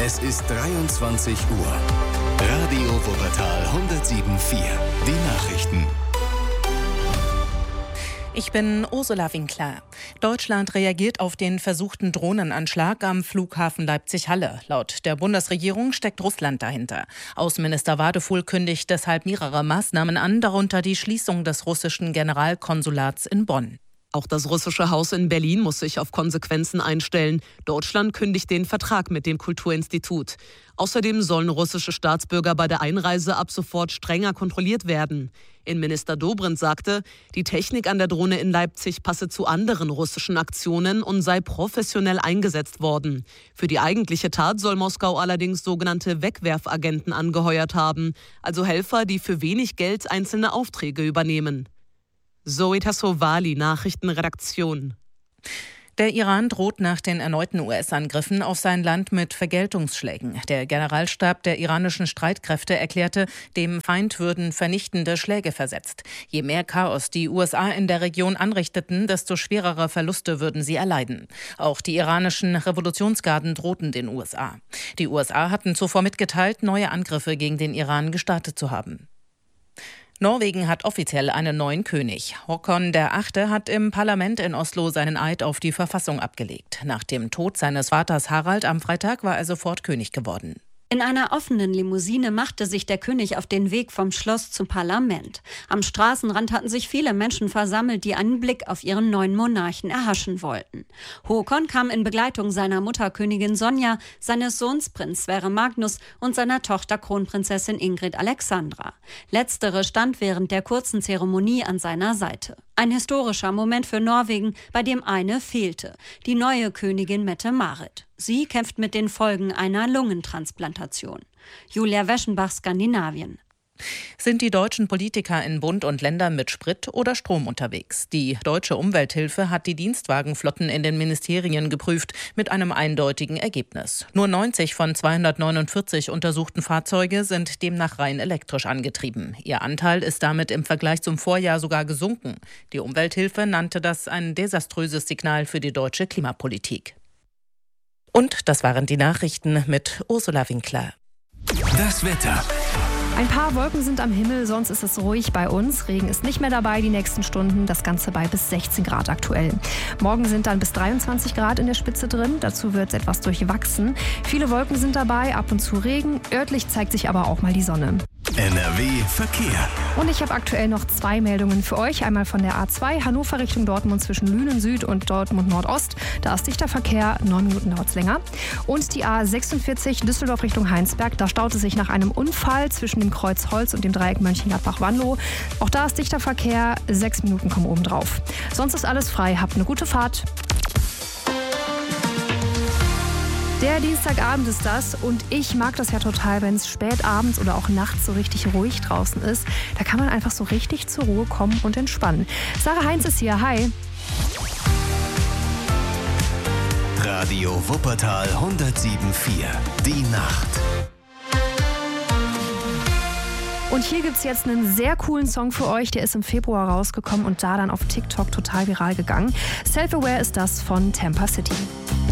Es ist 23 Uhr. Radio Wuppertal 107.4. Die Nachrichten. Ich bin Ursula Winkler. Deutschland reagiert auf den versuchten Drohnenanschlag am Flughafen Leipzig-Halle. Laut der Bundesregierung steckt Russland dahinter. Außenminister Wadefuhl kündigt deshalb mehrere Maßnahmen an, darunter die Schließung des russischen Generalkonsulats in Bonn. Auch das russische Haus in Berlin muss sich auf Konsequenzen einstellen. Deutschland kündigt den Vertrag mit dem Kulturinstitut. Außerdem sollen russische Staatsbürger bei der Einreise ab sofort strenger kontrolliert werden. Innenminister Dobrindt sagte, die Technik an der Drohne in Leipzig passe zu anderen russischen Aktionen und sei professionell eingesetzt worden. Für die eigentliche Tat soll Moskau allerdings sogenannte Wegwerfagenten angeheuert haben, also Helfer, die für wenig Geld einzelne Aufträge übernehmen. Zoe Tassovali, Nachrichtenredaktion. Der Iran droht nach den erneuten US-Angriffen auf sein Land mit Vergeltungsschlägen. Der Generalstab der iranischen Streitkräfte erklärte, dem Feind würden vernichtende Schläge versetzt. Je mehr Chaos die USA in der Region anrichteten, desto schwerere Verluste würden sie erleiden. Auch die iranischen Revolutionsgarden drohten den USA. Die USA hatten zuvor mitgeteilt, neue Angriffe gegen den Iran gestartet zu haben. Norwegen hat offiziell einen neuen König. Håkon VIII. Hat im Parlament in Oslo seinen Eid auf die Verfassung abgelegt. Nach dem Tod seines Vaters Harald am Freitag war er sofort König geworden. In einer offenen Limousine machte sich der König auf den Weg vom Schloss zum Parlament. Am Straßenrand hatten sich viele Menschen versammelt, die einen Blick auf ihren neuen Monarchen erhaschen wollten. Håkon kam in Begleitung seiner Mutter Königin Sonja, seines Sohns Prinz Sverre Magnus und seiner Tochter Kronprinzessin Ingrid Alexandra. Letztere stand während der kurzen Zeremonie an seiner Seite. Ein historischer Moment für Norwegen, bei dem eine fehlte: die neue Königin Mette-Marit. Sie kämpft mit den Folgen einer Lungentransplantation. Julia Weschenbach, Skandinavien. Sind die deutschen Politiker in Bund und Ländern mit Sprit oder Strom unterwegs? Die Deutsche Umwelthilfe hat die Dienstwagenflotten in den Ministerien geprüft, mit einem eindeutigen Ergebnis. Nur 90 von 249 untersuchten Fahrzeuge sind demnach rein elektrisch angetrieben. Ihr Anteil ist damit im Vergleich zum Vorjahr sogar gesunken. Die Umwelthilfe nannte das ein desaströses Signal für die deutsche Klimapolitik. Und das waren die Nachrichten mit Ursula Winkler. Das Wetter. Ein paar Wolken sind am Himmel, sonst ist es ruhig bei uns. Regen ist nicht mehr dabei die nächsten Stunden, das Ganze bei bis 16 Grad aktuell. Morgen sind dann bis 23 Grad in der Spitze drin, dazu wird es etwas durchwachsen. Viele Wolken sind dabei, ab und zu Regen, örtlich zeigt sich aber auch mal die Sonne. NRW Verkehr. Und ich habe aktuell noch 2 Meldungen für euch. Einmal von der A2 Hannover Richtung Dortmund zwischen Lünen Süd und Dortmund Nordost. Da ist dichter Verkehr, 9 Minuten dauert es länger. Und die A46 Düsseldorf Richtung Heinsberg. Da staut es sich nach einem Unfall zwischen dem Kreuz Holz und dem Dreieck Mönchengladbach-Wanlo. Auch da ist dichter Verkehr, 6 Minuten kommen oben drauf. Sonst ist alles frei. Habt eine gute Fahrt. Der Dienstagabend ist das und ich mag das ja total, wenn es spät abends oder auch nachts so richtig ruhig draußen ist. Da kann man einfach so richtig zur Ruhe kommen und entspannen. Sarah Heinz ist hier, hi. Radio Wuppertal 107.4. Die Nacht. Und hier gibt es jetzt einen sehr coolen Song für euch, der ist im Februar rausgekommen und da dann auf TikTok total viral gegangen. Self-Aware ist das von Tampa City.